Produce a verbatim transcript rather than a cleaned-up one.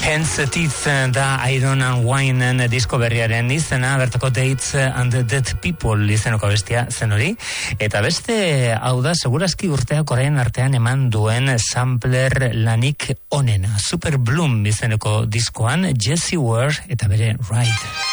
Hands Teeth da Iron and Wine disko berriaren izena, bertako Dates and the Dead People izeneko bestia zen hori, eta beste hau da segurazki urteak orain artean eman duen sampler lanik onena, Super Bloom izeneko diskoan Jesse Ware eta bere Ride.